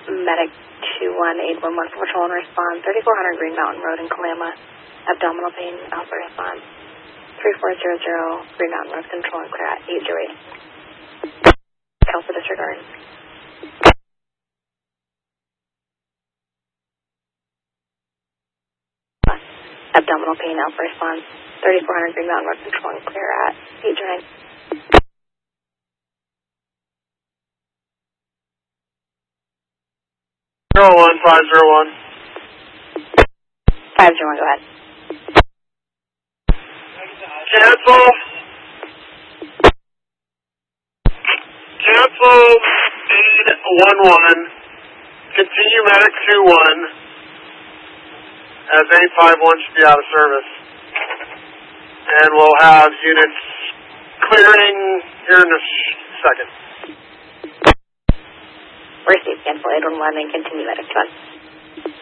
Medic 21811 for patrol and respond. 3400 Green Mountain Road in Kalama. Abdominal pain, Alpha response. 3400 Green Mountain Road, control and clear at 808. Alpha disregard. Abdominal pain, Alpha response. 3400 Green Mountain Road, control and clear at 809. Zero 1501. 501, go ahead. Cancel. Cancel aid 11. Continue medic 21. As 851 should be out of service. And we'll have units clearing here in a second. Receive cancel 811 and continue medic 21.